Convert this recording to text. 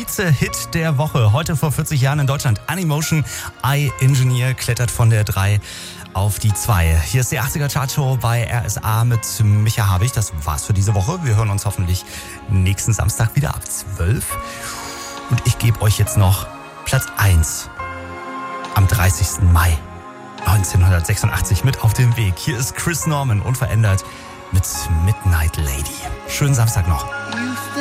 Vize-Hit der Woche. Heute vor 40 Jahren in Deutschland. Animotion, I-Engineer klettert von der 3 auf die 2. Hier ist die 80er Chartshow bei RSA mit Micha Habich. Das war's für diese Woche. Wir hören uns hoffentlich nächsten Samstag wieder ab 12. Und ich gebe euch jetzt noch Platz 1 am 30. Mai 1986 mit auf den Weg. Hier ist Chris Norman, unverändert, mit Midnight Lady. Schönen Samstag noch.